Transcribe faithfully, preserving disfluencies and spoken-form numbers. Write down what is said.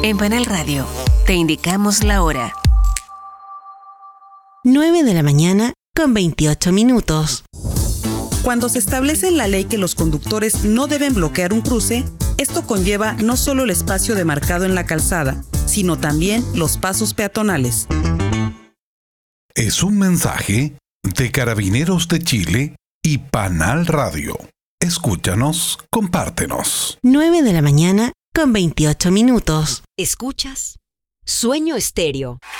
En Panal Radio, te indicamos la hora. nueve de la mañana con veintiocho minutos. Cuando se establece en la ley que los conductores no deben bloquear un cruce, esto conlleva no solo el espacio demarcado en la calzada, sino también los pasos peatonales. Es un mensaje de Carabineros de Chile y Panal Radio. Escúchanos, compártenos. nueve de la mañana con veintiocho minutos. ¿Escuchas? Sueño Estéreo.